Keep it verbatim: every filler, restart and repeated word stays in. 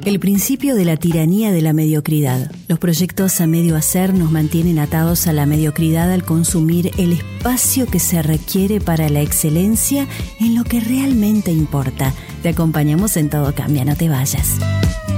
El principio de la tiranía de la mediocridad. Los proyectos a medio hacer nos mantienen atados a la mediocridad al consumir el espacio que se requiere para la excelencia en lo que realmente importa. Te acompañamos en Todo Cambia, no te vayas.